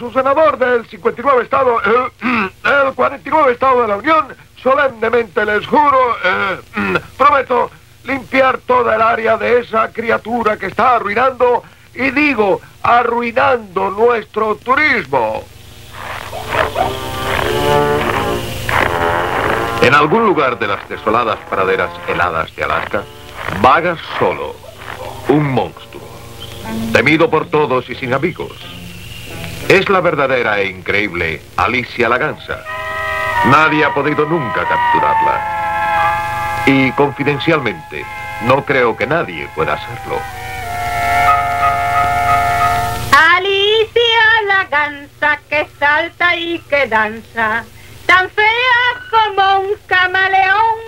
su senador del 59 estado, el 49 estado de la Unión, solemnemente les juro, prometo limpiar toda el área de esa criatura que está arruinando, y digo, arruinando nuestro turismo. En algún lugar de las desoladas praderas heladas de Alaska, vaga solo un monstruo, temido por todos y sin amigos. Es la verdadera e increíble Alicia la Gansa. Nadie ha podido nunca capturarla. Y confidencialmente, no creo que nadie pueda hacerlo. Alicia la Gansa que salta y que danza, tan fea como un camaleón.